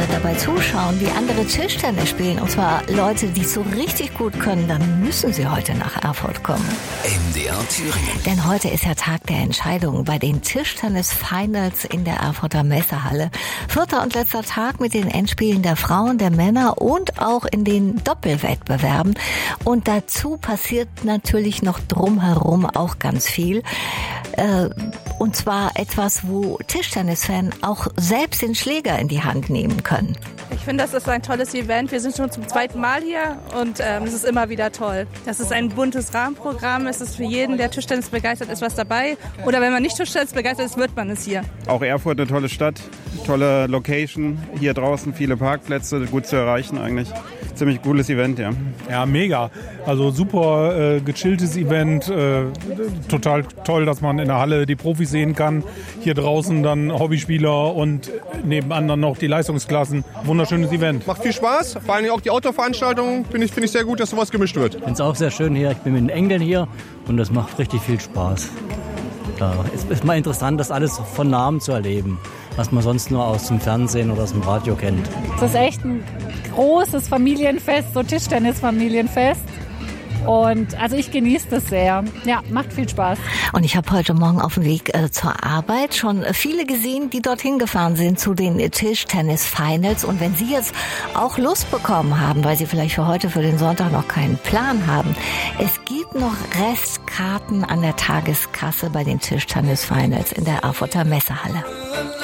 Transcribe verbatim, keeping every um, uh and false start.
dabei zuschauen, wie andere Tischtennis spielen, und zwar Leute, die es so richtig gut können, dann müssen sie heute nach Erfurt kommen. M D R Thüringen. Denn heute ist ja Tag der Entscheidung bei den Tischtennis-Finals in der Erfurter Messehalle. Vierter und letzter Tag mit den Endspielen der Frauen, der Männer und auch in den Doppelwettbewerben. Und dazu passiert natürlich noch drumherum auch ganz viel. Äh, und zwar etwas, wo Tischtennisfans auch selbst den Schläger in die Hand nehmen können. Ich finde, das ist ein tolles Event. Wir sind schon zum zweiten Mal hier und ähm, es ist immer wieder toll. Das ist ein buntes Rahmenprogramm. Es ist für jeden, der Tischtennis begeistert ist, was dabei. Oder wenn man nicht Tischtennis begeistert ist, wird man es hier. Auch Erfurt eine tolle Stadt, tolle Location. Hier draußen viele Parkplätze, gut zu erreichen eigentlich. Ziemlich cooles Event, ja. Ja, mega. Also super äh, gechilltes Event. Äh, total toll, dass man in der Halle die Profis sehen kann. Hier draußen dann Hobbyspieler und nebenan dann noch die Leistungsklassen. Wunderschönes Event. Macht viel Spaß. Vor allem auch die Outdoor-Veranstaltung finde ich, finde ich sehr gut, dass sowas gemischt wird. Ich finde es auch sehr schön hier. Ich bin mit den Enkeln hier und das macht richtig viel Spaß. Ja, es ist mal interessant, das alles von Namen zu erleben, was man sonst nur aus dem Fernsehen oder aus dem Radio kennt. Das ist echt ein großes Familienfest, so Tischtennis-Familienfest. Und also ich genieße das sehr. Ja, macht viel Spaß. Und ich habe heute Morgen auf dem Weg äh, zur Arbeit schon viele gesehen, die dorthin gefahren sind zu den Tischtennis-Finals. Und wenn Sie jetzt auch Lust bekommen haben, weil Sie vielleicht für heute, für den Sonntag noch keinen Plan haben, es gibt noch Restkarten an der Tageskasse bei den Tischtennis-Finals in der Erfurter Messehalle.